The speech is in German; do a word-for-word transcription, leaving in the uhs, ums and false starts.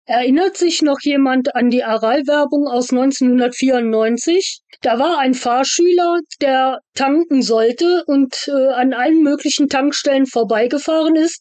Erinnert sich noch jemand an die Aral-Werbung aus neunzehnhundertvierundneunzig? Da war ein Fahrschüler, der tanken sollte und äh, an allen möglichen Tankstellen vorbeigefahren ist